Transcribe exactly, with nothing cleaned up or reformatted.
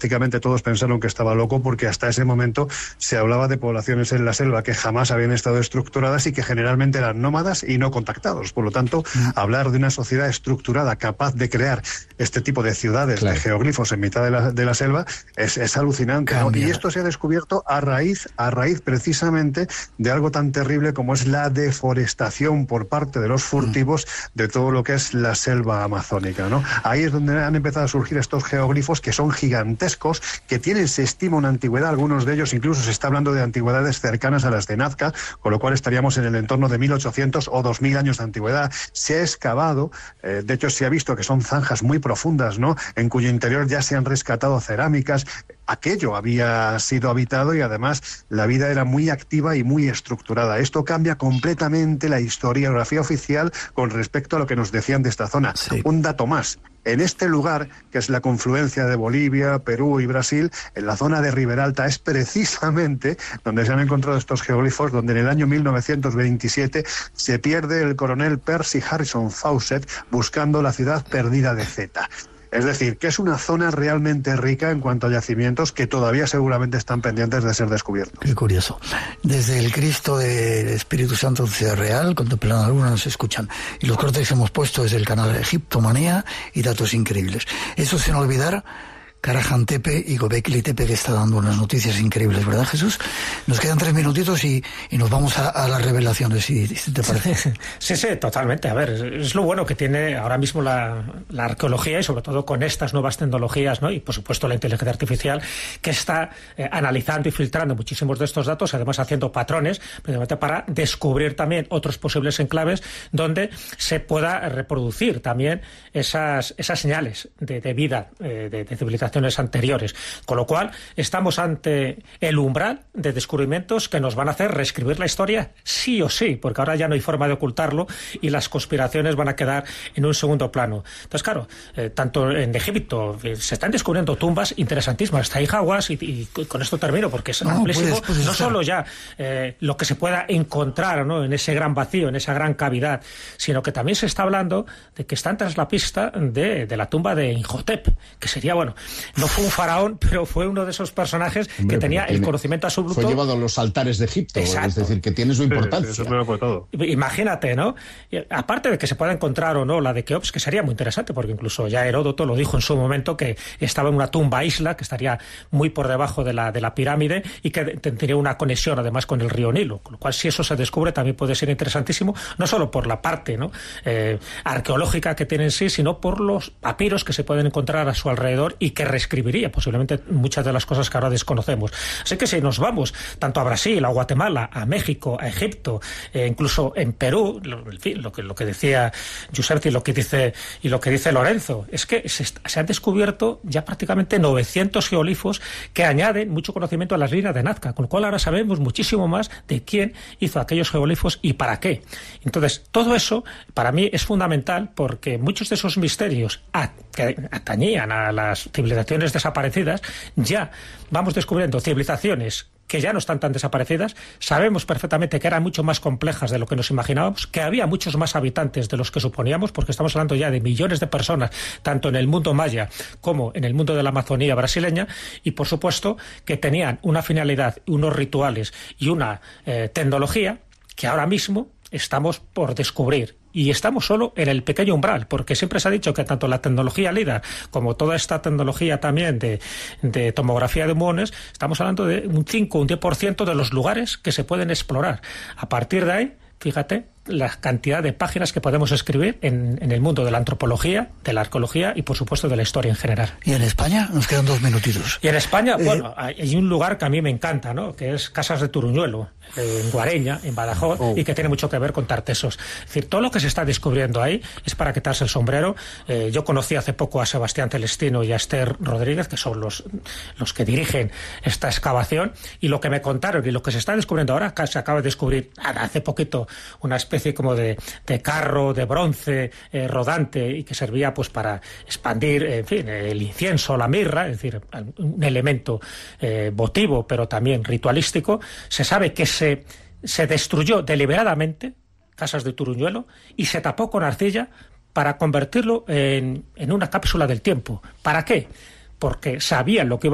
prácticamente todos pensaron que estaba loco, porque hasta ese momento se hablaba de poblaciones en la selva que jamás habían estado estructuradas y que generalmente eran nómadas y no contactados. Por lo tanto, mm. hablar de una sociedad estructurada capaz de crear este tipo de ciudades, claro, de geoglifos en mitad de la, de la selva es, es alucinante, ¿no? Y esto se ha descubierto a raíz, a raíz precisamente de algo tan terrible como es la deforestación por parte de los furtivos mm. de todo lo que es la selva amazónica, ¿no? Ahí es donde han empezado a surgir estos geoglifos que son gigantescos, que tienen, se estima, una antigüedad, algunos de ellos incluso se está hablando de antigüedades cercanas a las de Nazca, con lo cual estaríamos en el entorno de mil ochocientos o dos mil años de antigüedad. Se ha excavado, eh, de hecho se ha visto que son zanjas muy profundas, ¿no?, en cuyo interior ya se han rescatado cerámicas. Aquello había sido habitado y además la vida era muy activa y muy estructurada. Esto cambia completamente la historiografía oficial con respecto a lo que nos decían de esta zona. Sí. Un dato más. En este lugar, que es la confluencia de Bolivia, Perú y Brasil, en la zona de Riberalta, es precisamente donde se han encontrado estos geoglifos, donde en el año mil novecientos veintisiete se pierde el coronel Percy Harrison Fawcett buscando la ciudad perdida de Zeta. Es decir, que es una zona realmente rica en cuanto a yacimientos que todavía seguramente están pendientes de ser descubiertos. Qué curioso. Desde el Cristo del Espíritu Santo en Ciudad Real, contemplando algunos nos escuchan. Y los cortes que hemos puesto desde el canal Egiptomanía y datos increíbles. Eso sin olvidar Karahan Tepe y Göbekli Tepe, que está dando unas noticias increíbles, ¿verdad, Jesús? Nos quedan tres minutitos y, y nos vamos a, a las revelaciones, si, si te parece. Sí, sí, totalmente. A ver, es lo bueno que tiene ahora mismo la, la arqueología y sobre todo con estas nuevas tecnologías, ¿no? Y por supuesto la inteligencia artificial, que está eh, analizando y filtrando muchísimos de estos datos, además haciendo patrones, precisamente para descubrir también otros posibles enclaves donde se pueda reproducir también esas, esas señales de, de vida, eh, de, de civilización anteriores, con lo cual estamos ante el umbral de descubrimientos que nos van a hacer reescribir la historia sí o sí, porque ahora ya no hay forma de ocultarlo y las conspiraciones van a quedar en un segundo plano. Entonces, claro, eh, tanto en Egipto eh, se están descubriendo tumbas interesantísimas, Tahijawas, y, y con esto termino porque es no, amplísimo, puedes, puedes no estar. Solo ya eh, lo que se pueda encontrar, ¿no?, en ese gran vacío, en esa gran cavidad, sino que también se está hablando de que están tras la pista de, de la tumba de Imhotep, que sería, bueno, no fue un faraón, pero fue uno de esos personajes Hombre, que tenía tiene, el conocimiento absoluto. Fue llevado a los altares de Egipto, Exacto. es decir, que tiene su importancia. Sí, eso fue todo. Imagínate, ¿no? Aparte de que se pueda encontrar o no la de Keops, que sería muy interesante, porque incluso ya Heródoto lo dijo en su momento, que estaba en una tumba isla, que estaría muy por debajo de la, de la pirámide y que tendría una conexión además con el río Nilo, con lo cual si eso se descubre también puede ser interesantísimo, no solo por la parte, ¿no?, eh, arqueológica que tiene en sí, sino por los papiros que se pueden encontrar a su alrededor y que reescribiría posiblemente muchas de las cosas que ahora desconocemos. Así que si nos vamos tanto a Brasil, a Guatemala, a México, a Egipto, eh, incluso en Perú, lo, en fin, lo que lo que decía Giuseppe y lo que dice y lo que dice Lorenzo, es que se, se han descubierto ya prácticamente novecientos geoglifos que añaden mucho conocimiento a las líneas de Nazca, con lo cual ahora sabemos muchísimo más de quién hizo aquellos geoglifos y para qué. Entonces, todo eso para mí es fundamental, porque muchos de esos misterios a, que atañían a las civilizaciones desaparecidas, ya vamos descubriendo civilizaciones que ya no están tan desaparecidas, sabemos perfectamente que eran mucho más complejas de lo que nos imaginábamos, que había muchos más habitantes de los que suponíamos, porque estamos hablando ya de millones de personas, tanto en el mundo maya como en el mundo de la Amazonía brasileña, y por supuesto que tenían una finalidad, unos rituales y una eh, tecnología que ahora mismo estamos por descubrir. Y estamos solo en el pequeño umbral, porque siempre se ha dicho que tanto la tecnología LIDAR como toda esta tecnología también de, de tomografía de muones, estamos hablando de un cinco o un diez por ciento de los lugares que se pueden explorar. A partir de ahí, fíjate la cantidad de páginas que podemos escribir en, en el mundo de la antropología, de la arqueología y, por supuesto, de la historia en general. ¿Y en España? Nos quedan dos minutitos. Y en España, eh... bueno, hay un lugar que a mí me encanta, ¿no?, que es Casas de Turuñuelo, eh, en Guareña, en Badajoz, oh. y que tiene mucho que ver con Tartesos. Es decir, todo lo que se está descubriendo ahí es para quitarse el sombrero. Eh, yo conocí hace poco a Sebastián Celestino y a Esther Rodríguez, que son los, los que dirigen esta excavación, y lo que me contaron y lo que se está descubriendo ahora, se acaba de descubrir hace poquito una especie especie como de, de carro de bronce eh, rodante, y que servía pues para expandir, en fin, el incienso, la mirra, es decir, un elemento eh, votivo pero también ritualístico. Se sabe que se, se destruyó deliberadamente Casas de Turuñuelo y se tapó con arcilla para convertirlo en, en una cápsula del tiempo. ¿Para qué? Porque sabían lo que iba